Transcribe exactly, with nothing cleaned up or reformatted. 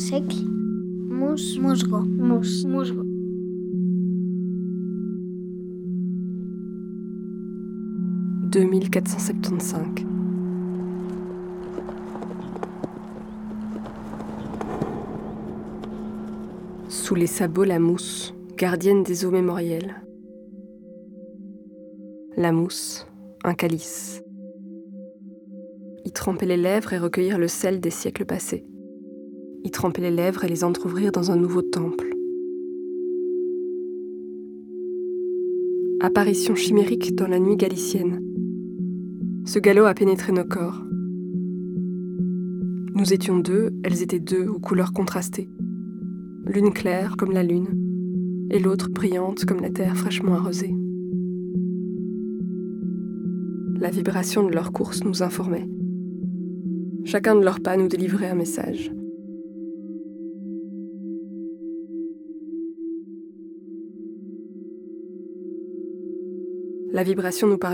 siècle. Mus, musgo, mus, musgo. deux mille quatre cent soixante-quinze. Sous les sabots, la mousse, gardienne des eaux mémorielles. La mousse, un calice. Y tremper les lèvres et recueillir le sel des siècles passés. Y tremper les lèvres et les entr'ouvrir dans un nouveau temple. Apparition chimérique dans la nuit galicienne. Ce galop a pénétré nos corps. Nous étions deux, elles étaient deux aux couleurs contrastées. L'une claire comme la lune, et l'autre brillante comme la terre fraîchement arrosée. La vibration de leur course nous informait. Chacun de leurs pas nous délivrait un message. La vibration nous parvient